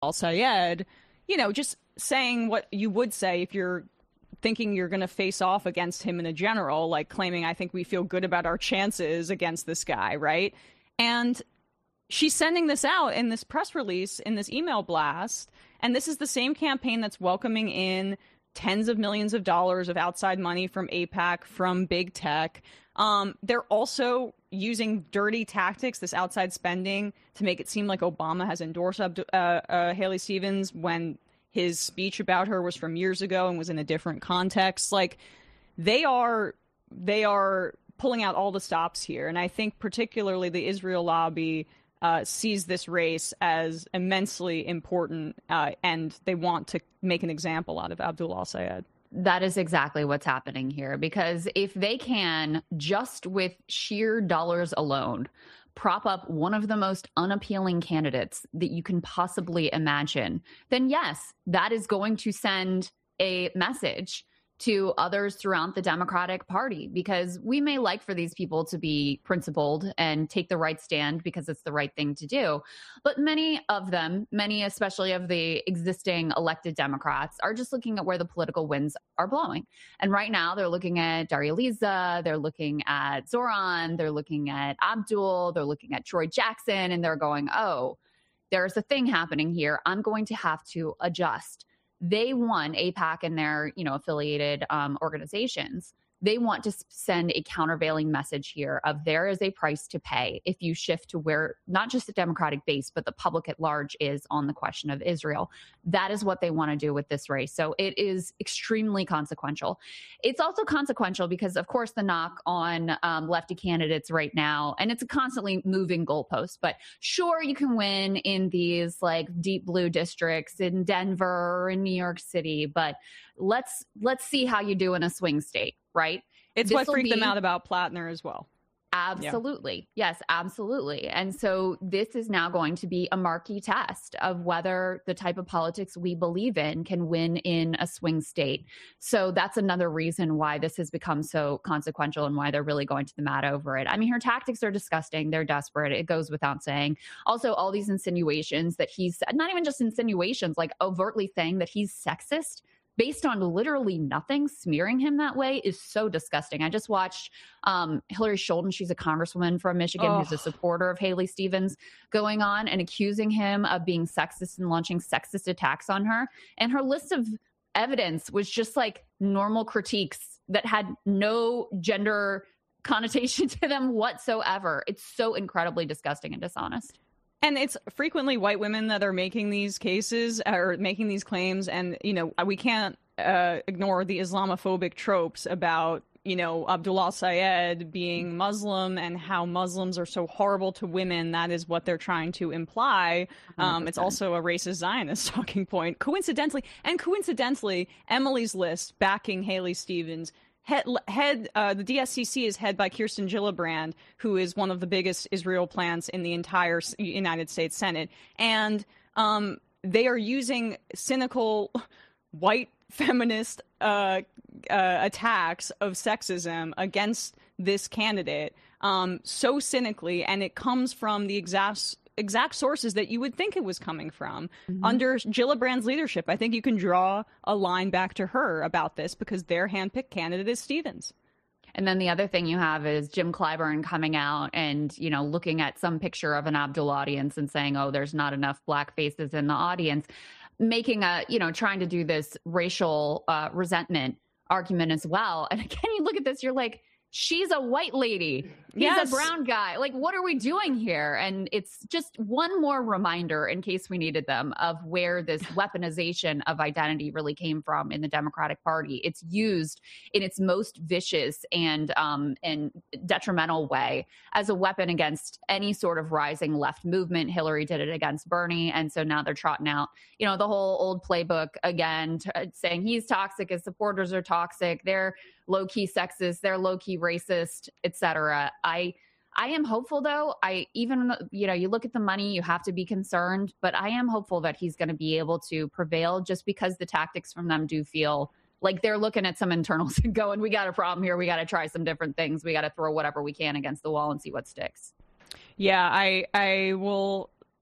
al-Sayed, just saying what you would say if you're thinking you're going to face off against him in a general, like claiming, I think we feel good about our chances against this guy, right? And she's sending this out in this press release, in this email blast, and this is the same campaign that's welcoming in tens of millions of dollars of outside money from AIPAC, from big tech. They're also using dirty tactics, this outside spending, to make it seem like Obama has endorsed Haley Stevens when his speech about her was from years ago and was in a different context. Like, they are pulling out all the stops here. And I think particularly the Israel lobby sees this race as immensely important, and they want to make an example out of Abdullah al-Sayed. That is exactly what's happening here, because if they can, just with sheer dollars alone, prop up one of the most unappealing candidates that you can possibly imagine, then yes, that is going to send a message to others throughout the Democratic Party, because we may like for these people to be principled and take the right stand because it's the right thing to do. But many of them, especially of the existing elected Democrats, are just looking at where the political winds are blowing. And right now they're looking at Daria Liza, they're looking at Zoran, they're looking at Abdul, they're looking at Troy Jackson, and they're going, oh, there's a thing happening here. I'm going to have to adjust. They won AIPAC and their, affiliated organizations. They want to send a countervailing message here of there is a price to pay if you shift to where not just the Democratic base, but the public at large is on the question of Israel. That is what they want to do with this race. So it is extremely consequential. It's also consequential because, of course, the knock on lefty candidates right now, and it's a constantly moving goalpost, but sure, you can win in these like deep blue districts in Denver or in New York City, but let's see how you do in a swing state. Right? It's what freaked them out about Plattner as well. Absolutely. Yeah. Yes, absolutely. And so this is now going to be a marquee test of whether the type of politics we believe in can win in a swing state. So that's another reason why this has become so consequential and why they're really going to the mat over it. I mean, her tactics are disgusting. They're desperate. It goes without saying. Also, all these insinuations that he's, not even just insinuations, like overtly saying that he's sexist based on literally nothing, smearing him that way is so disgusting. I just watched Hillary Scholten, she's a congresswoman from Michigan who's a supporter of Haley Stevens, going on and accusing him of being sexist and launching sexist attacks on her. And her list of evidence was just like normal critiques that had no gender connotation to them whatsoever. It's so incredibly disgusting and dishonest. And it's frequently white women that are making these cases or making these claims. And, we can't ignore the Islamophobic tropes about, Abdullah Sayed being Muslim and how Muslims are so horrible to women. That is what they're trying to imply. It's also a racist Zionist talking point. Coincidentally, Emily's List backing Haley Stevens. The DSCC is head by Kirsten Gillibrand, who is one of the biggest Israel plants in the entire United States Senate. And they are using cynical white feminist attacks of sexism against this candidate so cynically. And it comes from the exact sources that you would think it was coming from. Under Gillibrand's leadership, I think you can draw a line back to her about this because their handpicked candidate is Stevens. And then the other thing you have is Jim Clyburn coming out and, looking at some picture of an Abdul audience and saying, oh, there's not enough black faces in the audience, making trying to do this racial resentment argument as well. And again, you look at this, you're like, she's a white lady. He's a brown guy. Like, what are we doing here? And it's just one more reminder, in case we needed them, of where this weaponization of identity really came from in the Democratic Party. It's used in its most vicious and detrimental way as a weapon against any sort of rising left movement. Hillary did it against Bernie. And so now they're trotting out, the whole old playbook again, saying he's toxic, his supporters are toxic, they're low-key sexist, they're low-key racist, etc. I am hopeful, though. You look at the money, you have to be concerned, but I am hopeful that he's going to be able to prevail just because the tactics from them do feel like they're looking at some internals and going, we got a problem here. We got to try some different things. We got to throw whatever we can against the wall and see what sticks. Yeah, I will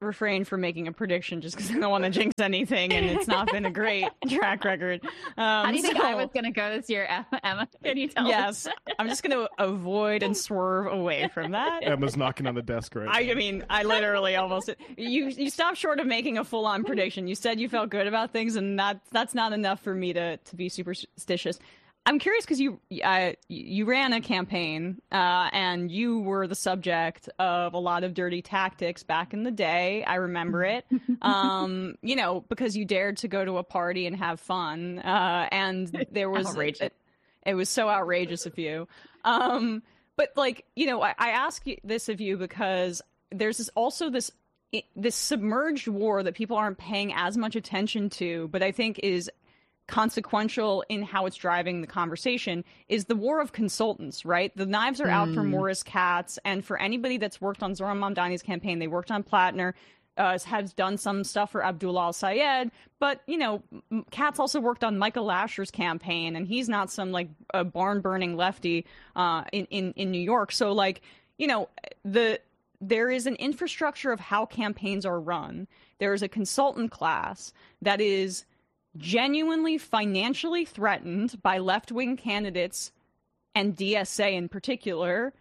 refrain from making a prediction just because I don't want to jinx anything, and it's not been a great track record. How do you think I was going to go this year, Emma? Can you tell Yes, us? I'm just going to avoid and swerve away from that. Emma's knocking on the desk right now. I mean, I literally almost you stopped short of making a full-on prediction. You said you felt good about things, and that's not enough for me to be superstitious. I'm curious because you ran a campaign and you were the subject of a lot of dirty tactics back in the day. I remember it, because you dared to go to a party and have fun, and there was outrageous. It was so outrageous of you. But I ask this of you because there's this submerged war that people aren't paying as much attention to, but I think is consequential in how it's driving the conversation, is the war of consultants, right? The knives are out for Morris Katz, and for anybody that's worked on Zohran Mamdani's campaign, they worked on Plattner, has done some stuff for Abdullah al-Sayed, but, Katz also worked on Michael Lasher's campaign, and he's not some, a barn-burning lefty in New York. So, there is an infrastructure of how campaigns are run. There is a consultant class that is genuinely financially threatened by left-wing candidates and DSA in particular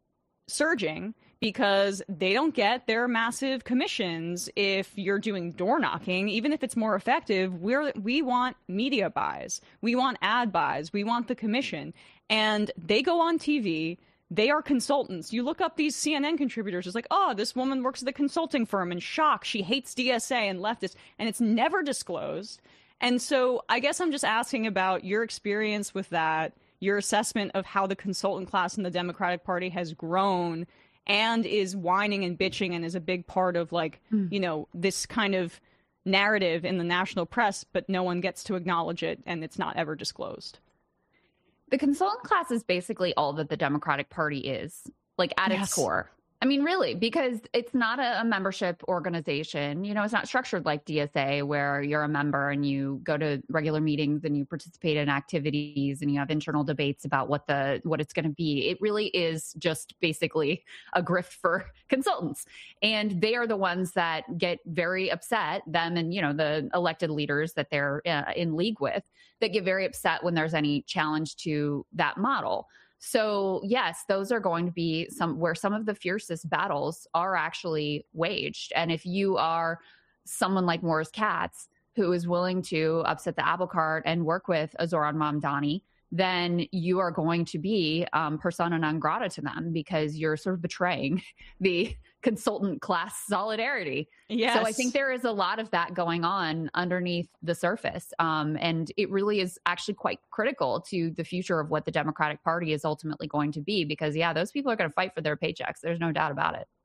surging because they don't get their massive commissions if you're doing door knocking. Even if it's more effective, we want media buys, we want ad buys, we want the commission, and they go on TV. They are consultants. You look up these CNN contributors. It's like, oh, this woman works at the consulting firm, and shock, she hates DSA and leftists, and it's never disclosed. And so I guess I'm just asking about your experience with that, your assessment of how the consultant class in the Democratic Party has grown and is whining and bitching and is a big part of this kind of narrative in the national press, but no one gets to acknowledge it and it's not ever disclosed. The consultant class is basically all that the Democratic Party is, at its core. I mean, really, because it's not a membership organization. It's not structured like DSA where you're a member and you go to regular meetings and you participate in activities and you have internal debates about what it's going to be. It really is just basically a grift for consultants. And they are the ones that get very upset, them and, the elected leaders that they're in league with, that get very upset when there's any challenge to that model. So yes, those are going to be where some of the fiercest battles are actually waged. And if you are someone like Morris Katz, who is willing to upset the apple cart and work with Zohran Mamdani, then you are going to be persona non grata to them because you're sort of betraying the consultant class solidarity. Yes. So I think there is a lot of that going on underneath the surface. And it really is actually quite critical to the future of what the Democratic Party is ultimately going to be, because, those people are going to fight for their paychecks. There's no doubt about it.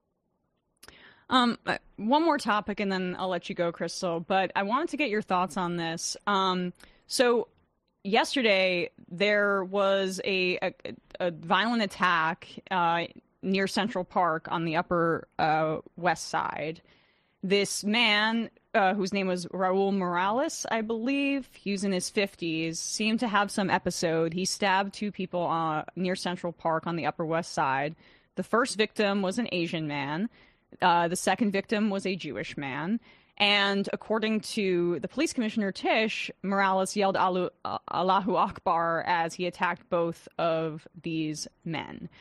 One more topic and then I'll let you go, Crystal, but I wanted to get your thoughts on this. So yesterday there was a violent attack near Central Park on the Upper West Side. This man, whose name was Raul Morales, I believe, he was in his 50s, seemed to have some episode. He stabbed two people near Central Park on the Upper West Side. The first victim was an Asian man. The second victim was a Jewish man. And according to the police commissioner, Tish, Morales yelled Allahu Akbar as he attacked both of these men.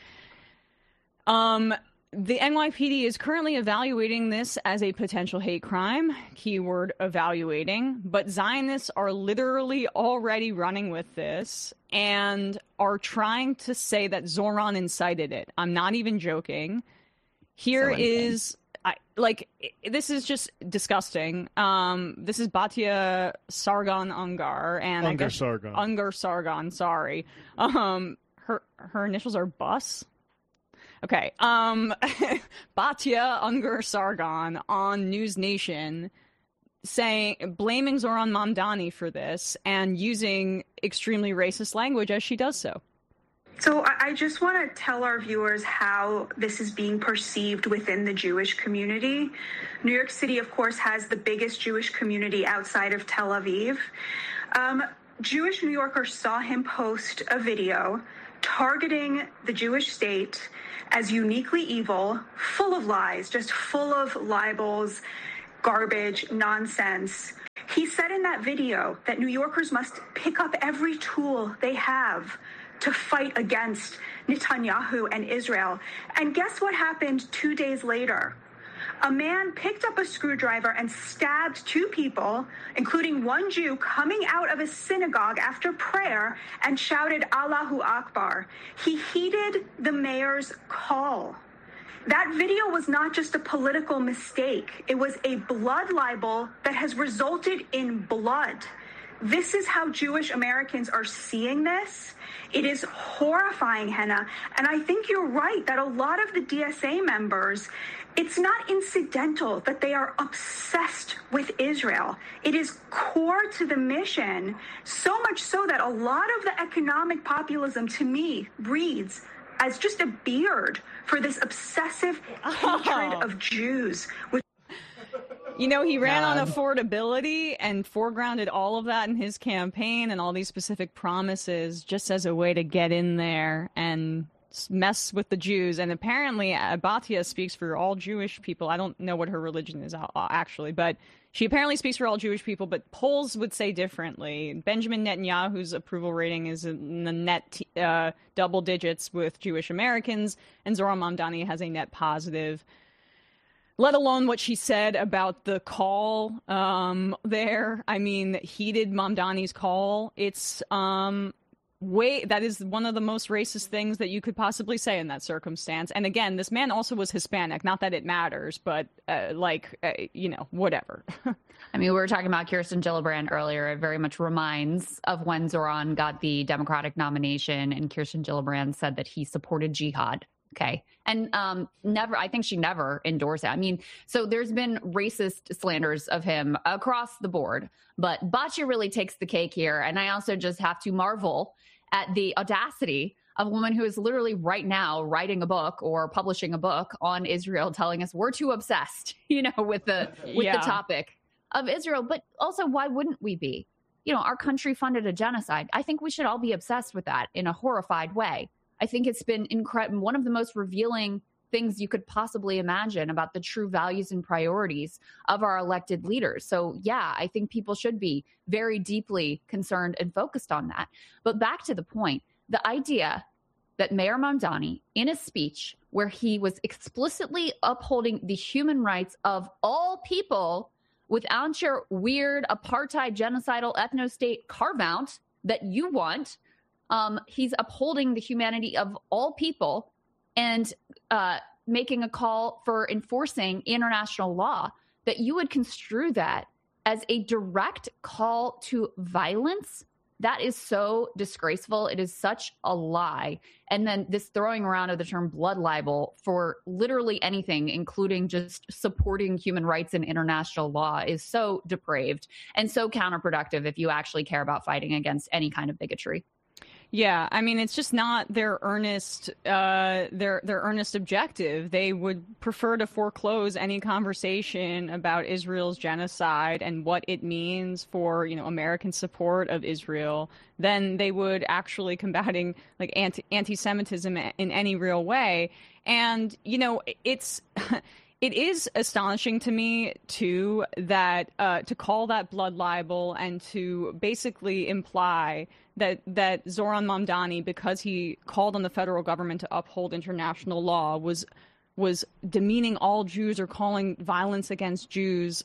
The NYPD is currently evaluating this as a potential hate crime, keyword evaluating, but Zionists are literally already running with this and are trying to say that Zohran incited it. I'm not even joking. Here is... this is just disgusting. This is Batia Sargon Ungar, and Ungar Sargon. Sorry. Her initials are Bus. Okay. Batia Ungar Sargon on News Nation blaming Zohran Mamdani for this and using extremely racist language as she does so. So I just want to tell our viewers how this is being perceived within the Jewish community. New York City, of course, has the biggest Jewish community outside of Tel Aviv. Jewish New Yorkers saw him post a video targeting the Jewish state as uniquely evil, full of lies, just full of libels, garbage, nonsense. He said in that video that New Yorkers must pick up every tool they have to fight against Netanyahu and Israel. And guess what happened 2 days later? A man picked up a screwdriver and stabbed 2 people, including one Jew, coming out of a synagogue after prayer and shouted Allahu Akbar. He heeded the mayor's call. That video was not just a political mistake. It was a blood libel that has resulted in blood. This is how Jewish Americans are seeing this. It is horrifying, Henna. And I think you're right that a lot of the DSA members, it's not incidental that they are obsessed with Israel. It is core to the mission, so much so that a lot of the economic populism, to me, reads as just a beard for this obsessive hatred of Jews. You know, he ran on affordability and foregrounded all of that in his campaign and all these specific promises just as a way to get in there and mess with the Jews. And apparently Batya speaks for all Jewish people. I don't know what her religion is actually, but she apparently speaks for all Jewish people, but polls would say differently. Benjamin Netanyahu's approval rating is in the net double digits with Jewish Americans, and Zohran Mamdani has a net positive. Let alone what she said about the call there. I mean, heeded Mamdani's call. It's that is one of the most racist things that you could possibly say in that circumstance. And again, this man also was Hispanic. Not that it matters, but whatever. I mean, we were talking about Kirsten Gillibrand earlier. It very much reminds of when Zohran got the Democratic nomination and Kirsten Gillibrand said that he supported jihad. Okay. And I think she never endorsed it. I mean, so there's been racist slanders of him across the board, but Batya really takes the cake here. And I also just have to marvel at the audacity of a woman who is literally right now writing a book or publishing a book on Israel, telling us we're too obsessed, with the topic of Israel. But also, why wouldn't we be? Our country funded a genocide. I think we should all be obsessed with that in a horrified way. I think it's been incredible. One of the most revealing things you could possibly imagine about the true values and priorities of our elected leaders. So, yeah, I think people should be very deeply concerned and focused on that. But back to the point, the idea that Mayor Mamdani, in a speech where he was explicitly upholding the human rights of all people without your weird apartheid genocidal ethno-state carve-out that you want, he's upholding the humanity of all people and making a call for enforcing international law, that you would construe that as a direct call to violence. That is so disgraceful. It is such a lie. And then this throwing around of the term blood libel for literally anything, including just supporting human rights and international law, is so depraved and so counterproductive if you actually care about fighting against any kind of bigotry. Yeah, I mean, it's just not their earnest objective. They would prefer to foreclose any conversation about Israel's genocide and what it means for, American support of Israel than they would actually combating like anti-Semitism in any real way. And, it is astonishing to me, too, that to call that blood libel and to basically imply that Zohran Mamdani, because he called on the federal government to uphold international law, was demeaning all Jews or calling for violence against Jews.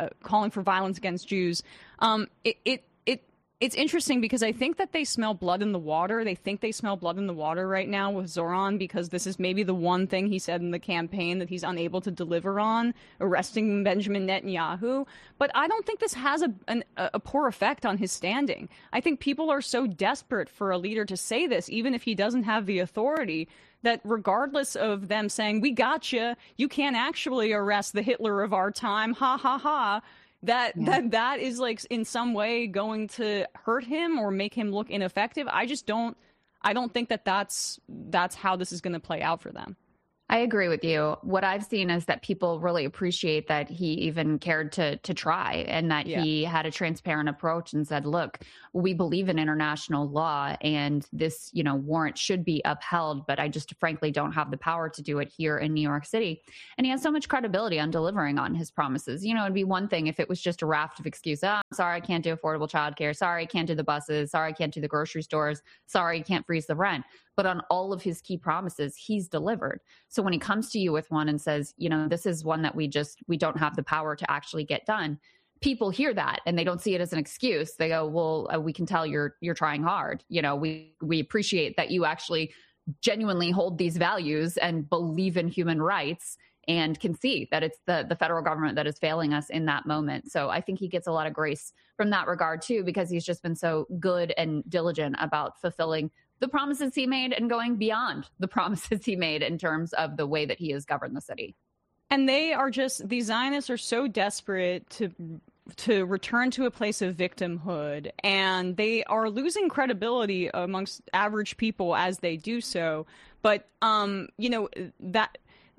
It's interesting because I think that they smell blood in the water. They think they smell blood in the water right now with Zohran because this is maybe the one thing he said in the campaign that he's unable to deliver on, arresting Benjamin Netanyahu. But I don't think this has a poor effect on his standing. I think people are so desperate for a leader to say this, even if he doesn't have the authority, that regardless of them saying, we got you can't actually arrest the Hitler of our time, ha, ha, ha, that is like in some way going to hurt him or make him look ineffective. I don't think that's how this is going to play out for them. I agree with you. What I've seen is that people really appreciate that he even cared to try, and that he had a transparent approach and said, look, we believe in international law and this, warrant should be upheld, but I just frankly don't have the power to do it here in New York City. And he has so much credibility on delivering on his promises. It'd be one thing if it was just a raft of excuses. Oh, I'm sorry, I can't do affordable childcare. Sorry, I can't do the buses. Sorry, I can't do the grocery stores. Sorry, I can't freeze the rent. But on all of his key promises, he's delivered. So when he comes to you with one and says, this is one that we don't have the power to actually get done, people hear that and they don't see it as an excuse. They go, well, we can tell you're trying hard. We appreciate that you actually genuinely hold these values and believe in human rights, and can see that it's the federal government that is failing us in that moment. So I think he gets a lot of grace from that regard too, because he's just been so good and diligent about fulfilling the promises he made and going beyond the promises he made in terms of the way that he has governed the city. And these Zionists are so desperate to return to a place of victimhood, and they are losing credibility amongst average people as they do so. But that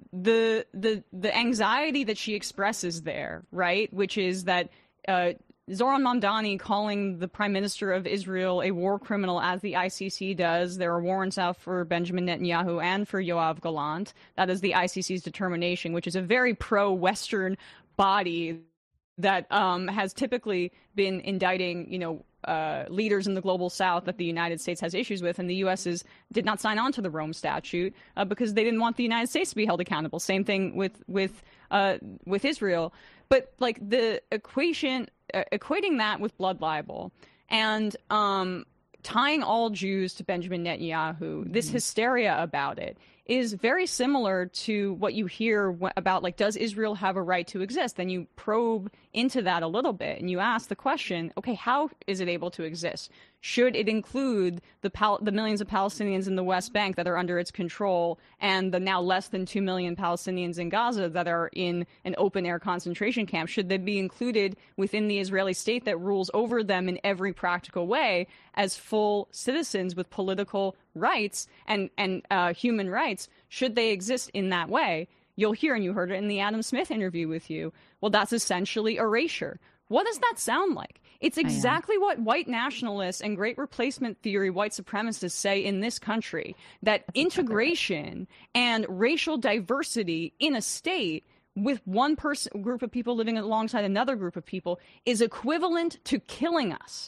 the anxiety that she expresses there, right, which is that Zoran Mamdani calling the Prime Minister of Israel a war criminal, as the ICC does. There are warrants out for Benjamin Netanyahu and for Yoav Gallant. That is the ICC's determination, which is a very pro-Western body that has typically been indicting, leaders in the global South that the United States has issues with, and the U.S. did not sign on to the Rome Statute because they didn't want the United States to be held accountable. Same thing with Israel. But like the equating that with blood libel and tying all Jews to Benjamin Netanyahu, this hysteria about it is very similar to what you hear about, like, does Israel have a right to exist? Then you probe into that a little bit and you ask the question, okay, how is it able to exist? Should it include the millions of Palestinians in the West Bank that are under its control and the now less than 2 million Palestinians in Gaza that are in an open-air concentration camp? Should they be included within the Israeli state that rules over them in every practical way as full citizens with political rights and human rights? Should they exist in that way? You'll hear, and you heard it in the Adam Smith interview with you, well, that's essentially erasure. What does that sound like? It's exactly what white nationalists and great replacement theory white supremacists say in this country, that integration and racial diversity in a state with one group of people living alongside another group of people is equivalent to killing us.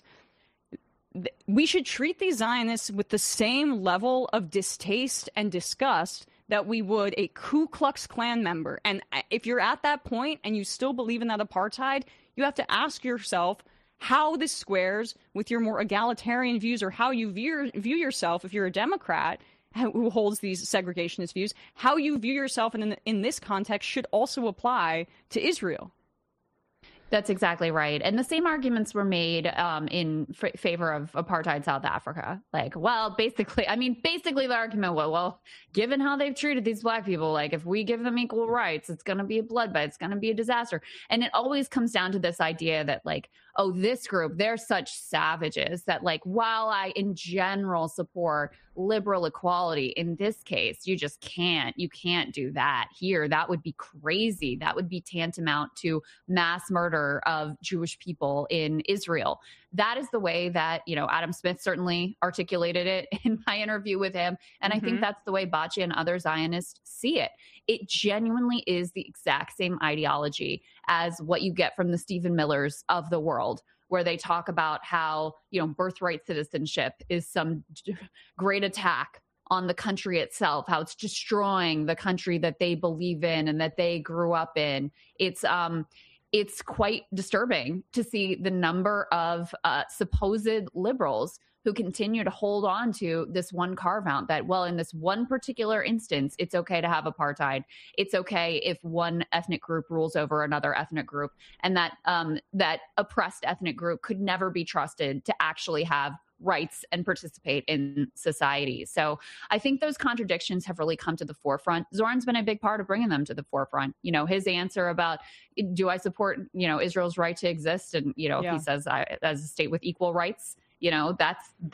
We should treat these Zionists with the same level of distaste and disgust that we would a Ku Klux Klan member. And if you're at that point and you still believe in that apartheid, you have to ask yourself how this squares with your more egalitarian views, or how you view yourself if you're a Democrat who holds these segregationist views. How you view yourself in this context should also apply to Israel. That's exactly right. And the same arguments were made in favor of apartheid South Africa. Like, well, basically the argument was, well, given how they've treated these Black people, like, if we give them equal rights, it's going to be a bloodbath. It's going to be a disaster. And it always comes down to this idea that, like, oh, this group, they're such savages that, like, while I in general support liberal equality, in this case, you can't do that here. That would be crazy. That would be tantamount to mass murder of Jewish people in Israel. That is the way that, Adam Smith certainly articulated it in my interview with him. And I think that's the way Batya and other Zionists see it. It genuinely is the exact same ideology as what you get from the Stephen Millers of the world, where they talk about how, birthright citizenship is some great attack on the country itself, how it's destroying the country that they believe in and that they grew up in. It's quite disturbing to see the number of supposed liberals who continue to hold on to this one carve out that, well, in this one particular instance, it's okay to have apartheid. It's okay if one ethnic group rules over another ethnic group, and that that oppressed ethnic group could never be trusted to actually have rights and participate in society. So I think those contradictions have really come to the forefront. Zoran's been a big part of bringing them to the forefront. His answer about, do I support, Israel's right to exist? And, if he says as a state with equal rights, that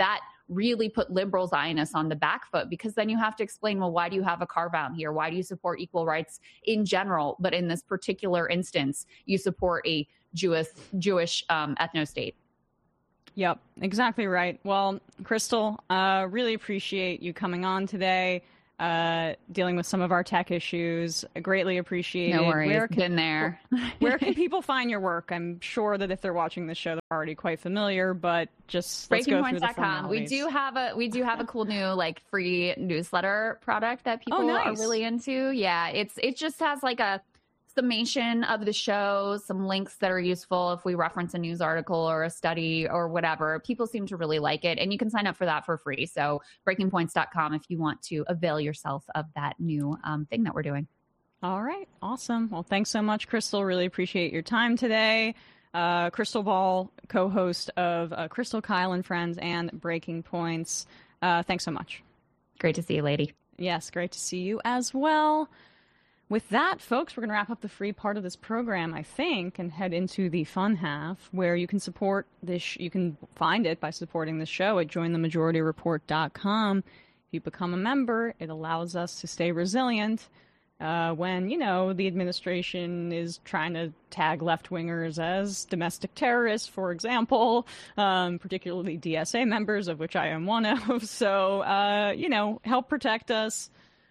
really put liberal Zionists on the back foot, because then you have to explain, well, why do you have a carve out here? Why do you support equal rights in general? But in this particular instance, you support a Jewish ethno state. Yep, exactly right. Well, Krystal, really appreciate you coming on today, dealing with some of our tech issues. I greatly appreciate it. No worries, been there. Where can people find your work? I'm sure that if they're watching the show, they're already quite familiar, but just let's go through the formalities. We do have a cool new like free newsletter product that people are really into. Yeah, it just has like a summation of the show, some links that are useful if we reference a news article or a study or whatever. People seem to really like it, and you can sign up for that for free. So breakingpoints.com if you want to avail yourself of that new thing that we're doing. All right. Awesome. Well, thanks so much, Krystal. Really appreciate your time today. Krystal Ball, co-host of Krystal, Kyle and Friends and Breaking Points. Thanks so much. Great to see you, lady. Yes, great to see you as well. With that, folks, we're going to wrap up the free part of this program, I think, and head into the fun half, where you can support this. You can find it by supporting the show at jointhemajorityreport.com. If you become a member, it allows us to stay resilient when, the administration is trying to tag left-wingers as domestic terrorists, for example, particularly DSA members, of which I am one of. So, help protect us.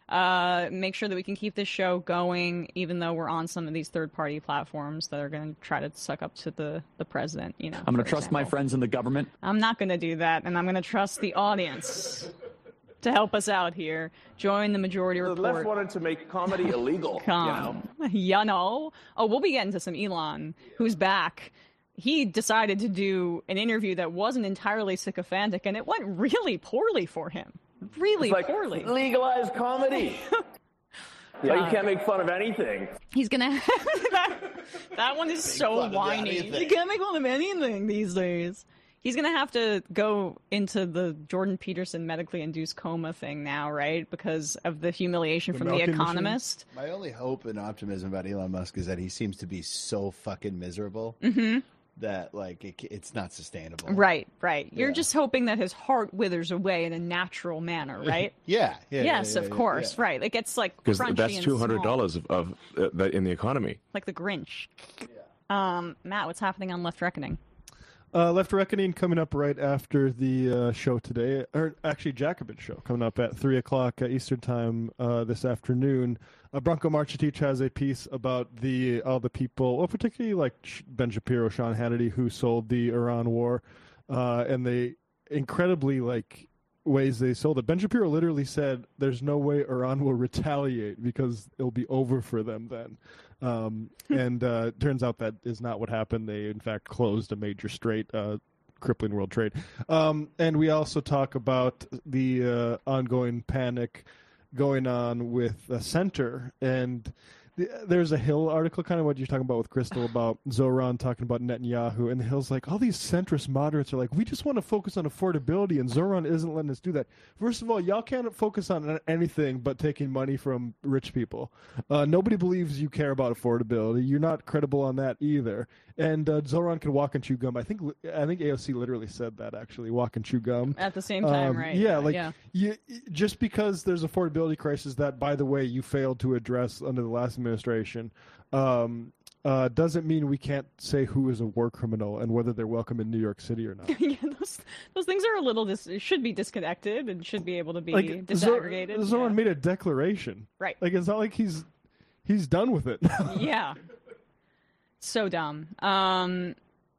Make sure that we can keep this show going, even though we're on some of these third-party platforms that are going to try to suck up to the president. I'm going to trust my friends in the government. I'm not going to do that, and I'm going to trust the audience to help us out here. Join the Majority Report. The left wanted to make comedy illegal. Oh, we'll be getting to some Elon, who's back. He decided to do an interview that wasn't entirely sycophantic, and it went really poorly for him. Really poorly. Legalize comedy. You can't make fun of anything. He's gonna that one is so whiny. You can't make fun of anything these days. He's gonna have to go into the Jordan Peterson medically induced coma thing now, right? Because of the humiliation from The Economist. My only hope and optimism about Elon Musk is that he seems to be so fucking miserable. That it's not sustainable. Right. You're just hoping that his heart withers away in a natural manner, right? Yes, of course. Yeah. Right. It gets because crunchy that's $200 of in the economy. Like the Grinch. Yeah. Matt, what's happening on Left Reckoning? Left Reckoning coming up right after the show today, or actually Jacobin show coming up at 3:00 Eastern time this afternoon. Branko Marcetic has a piece about all the people, well, particularly like Ben Shapiro, Sean Hannity, who sold the Iran war, and the incredibly ways they sold it. Ben Shapiro literally said, "There's no way Iran will retaliate because it'll be over for them then." And turns out that is not what happened. They, in fact, closed a major strait, crippling world trade. And we also talk about the ongoing panic going on with the center. And there's a Hill article, kind of what you're talking about with Krystal, about Zoran talking about Netanyahu. And Hill's like, all these centrist moderates are like, we just want to focus on affordability, and Zoran isn't letting us do that. First of all, y'all can't focus on anything but taking money from rich people. Nobody believes you care about affordability. You're not credible on that either. And Zoran can walk and chew gum. I think AOC literally said that, actually, walk and chew gum. At the same time, right? Yeah, You, just because there's affordability crisis that, by the way, you failed to address under the last administration, doesn't mean we can't say who is a war criminal and whether they're welcome in New York City or not. Yeah, those things are a little should be disconnected and should be able to be disaggregated. Zoran made a declaration, right? It's not like he's done with it. Yeah, so dumb. And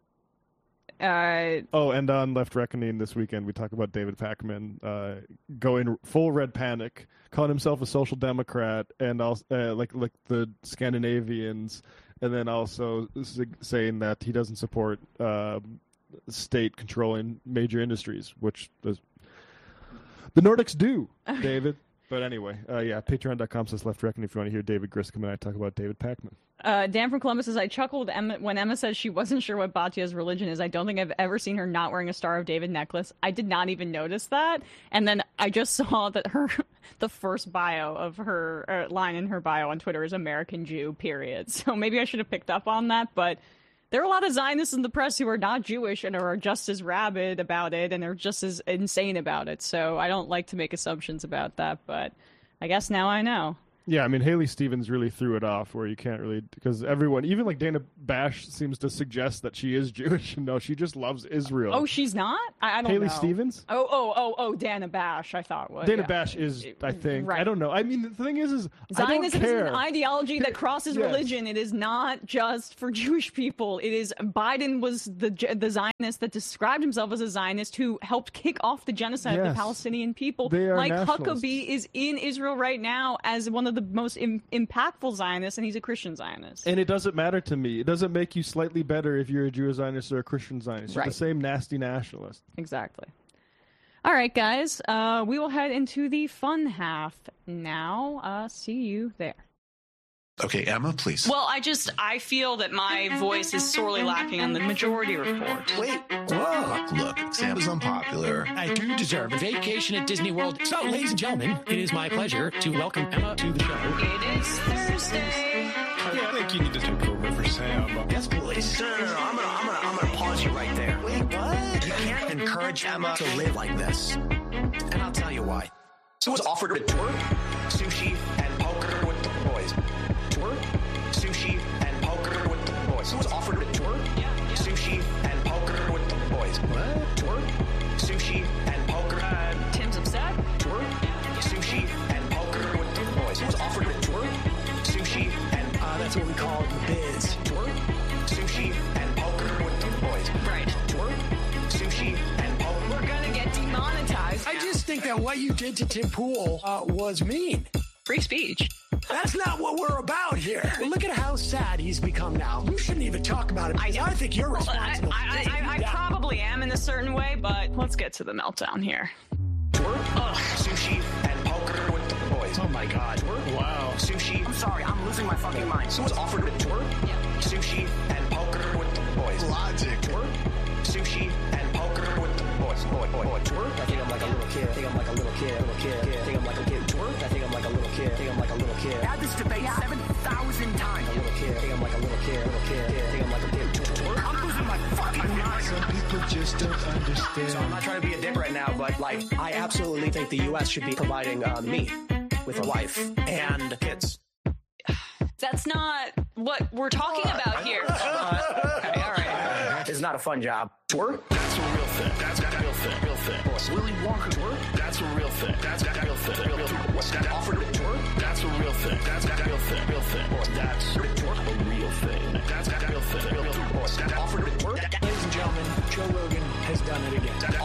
on Left Reckoning this weekend, we talk about David Pakman going full red panic, calling himself a social democrat, and also like the Scandinavians, and then also saying that he doesn't support state controlling major industries, which the Nordics do, David. But anyway, patreon.com/Left Reckoning if you want to hear David Griscom and I talk about David Pakman. Dan from Columbus says, I chuckled when Emma says she wasn't sure what Batya's religion is. I don't think I've ever seen her not wearing a Star of David necklace. I did not even notice that. And then I just saw that the first bio of her line in her bio on Twitter is American Jew, period. So maybe I should have picked up on that. But There are a lot of Zionists in the press who are not Jewish and are just as rabid about it and are just as insane about it. So I don't like to make assumptions about that, but I guess now I know. Yeah, I mean, Haley Stevens really threw it off where you can't really, because everyone, even like Dana Bash seems to suggest that she is Jewish. No, she just loves Israel. Oh, she's not? I don't know. Haley Stevens? Oh, Dana Bash, I thought was. Dana Bash is, I think. Right. I don't know. I mean, the thing is Zionism I don't is care. an ideology that crosses religion. It is not just for Jewish people. It is, Biden was the Zionist that described himself as a Zionist who helped kick off the genocide of the Palestinian people. They are Mike nationalists. Huckabee is in Israel right now as one of the most impactful Zionists, and he's a Christian Zionist. And it doesn't matter to me. It doesn't make you slightly better if you're a Jewish Zionist or a Christian Zionist. You're the same nasty nationalist. Exactly. All right, guys. We will head into the fun half now. See you there. Okay, Emma, please. Well, I feel that my voice is sorely lacking on the Majority Report. Wait. Whoa. Look, Sam is unpopular. I do deserve a vacation at Disney World. So, ladies and gentlemen, it is my pleasure to welcome Emma to the show. It is Thursday. I think you need to take over for Sam. Yes, please. No. I'm gonna pause you right there. Wait, what? You can't encourage Emma to live like this. And I'll tell you why. So was offered her to twerk, sushi, and poker with the boys. Twerk, sushi, and poker with the boys. So was offered her to twerk, sushi, and poker with the boys. What? Twerk, sushi, and poker. Tim's upset. Twerk, sushi, and poker with the boys. So was offered her to twerk, sushi, and That's what we call the biz. twerk, sushi, and poker with the boys. Right. Twerk, sushi, and poker. We're gonna get demonetized. I just think that what you did to Tim Pool was mean. Free speech. That's not what we're about here. Look at how sad he's become now. You shouldn't even talk about it. I think you're responsible. I probably am in a certain way, but let's get to the meltdown here. Twerk, sushi, and poker with the boys. Oh my God. Twerk, Wow. sushi. I'm sorry, I'm losing my fucking mind. So was offered to twerk, sushi, and poker with the boys. Logic. Twerk, sushi, and poker with the boys. Boy. Twerk. I think I'm like a little kid. I think I'm like a little kid. I think I'm like a kid. Twerk. I think I'm like a little kid. I think I'm like a little kid. Had this debate 7,000 times. A little kid. I think I'm like a little kid. I think I'm like a kid. Twerk. I'm losing my fucking mind. Some people just don't understand. So I'm not trying to be a dick right now, but like, I absolutely think the U.S. should be providing me with a wife and kids. That's not what we're talking about here. Okay, all right. It's not a fun job. Twerk. That's a real thing. That's a real thing. Real thing. Willy Wonka twerk. That's a real thing. That's a real thing. Real thing. What's that offered to twerk? That's a real thing. That's a real thing. Real thing. That's a real thing. That's a real thing. Real thing. What's that offered to twerk? Ladies and gentlemen, Joe Rogan has done it again.